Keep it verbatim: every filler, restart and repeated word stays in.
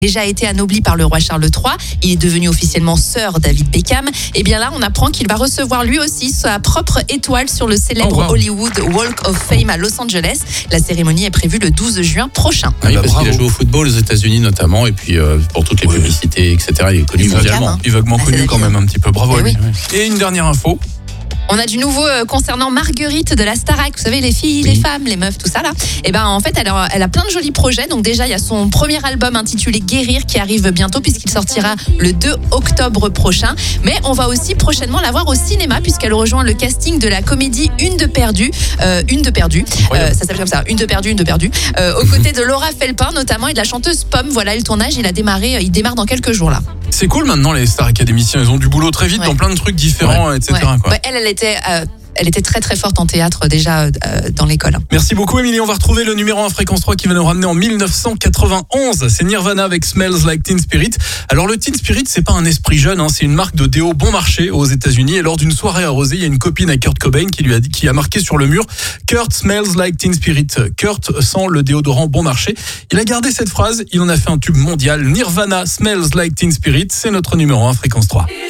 Déjà été anobli par le roi Charles trois, il est devenu officiellement Sir David Beckham. Et bien là, on apprend qu'il va recevoir lui aussi sa propre étoile sur le célèbre oh, wow. Hollywood Walk of Fame à Los Angeles. La cérémonie est prévue le douze juin prochain. Oui, bah, parce bravo. qu'il a joué au football aux États-Unis notamment, et puis euh, pour toutes les Oui. publicités, et cetera. Il est connu Il est mondialement. gamin. Il est vaguement Ah, connu c'est quand bien. même un petit peu. Bravo Eh à lui. oui. Et une dernière info. On a du nouveau euh, concernant Marguerite de la Starac. Vous savez, les filles, Oui. les femmes, les meufs, tout ça là. Et ben en fait, elle a, elle a plein de jolis projets. Donc déjà, il y a son premier album intitulé Guérir qui arrive bientôt puisqu'il sortira le deux octobre prochain. Mais on va aussi prochainement la voir au cinéma puisqu'elle rejoint le casting de la comédie Une de perdue. Euh, une de perdue. Euh, ça s'appelle comme ça. Une de perdue, une de perdue. Euh, aux côtés de Laura Felpin notamment et de la chanteuse Pomme. Voilà, le tournage, il a démarré, il démarre dans quelques jours là. C'est cool maintenant, les stars académiciens. Ils ont du boulot très vite Ouais. dans plein de trucs différents, et cetera. Ouais. Quoi. Ouais, elle, elle était. Euh, Elle était très très forte en théâtre déjà euh, dans l'école. Merci beaucoup, Émilie. On va retrouver le numéro un Fréquence trois qui va nous ramener en dix-neuf cent quatre-vingt-onze. C'est Nirvana avec Smells Like Teen Spirit. Alors, le Teen Spirit, c'est pas un esprit jeune, hein, c'est une marque de déo bon marché aux États-Unis. Et lors d'une soirée arrosée, il y a une copine à Kurt Cobain qui lui a dit, qui a marqué sur le mur Kurt smells like Teen Spirit. Kurt sent le déodorant bon marché. Il a gardé cette phrase, il en a fait un tube mondial. Nirvana Smells Like Teen Spirit, c'est notre numéro un Fréquence trois.